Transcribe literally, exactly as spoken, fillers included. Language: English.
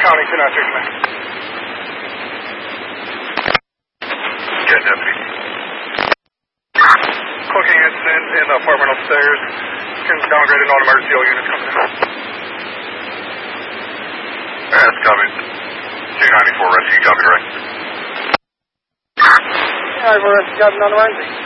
County, two nine three, command. Get deputy. Cooking incident in the apartment upstairs. Can downgrade an emergency all units coming in. That's coming. two ninety-four rescue, copy direct. two ninety-four rescue, copy, non-emergency.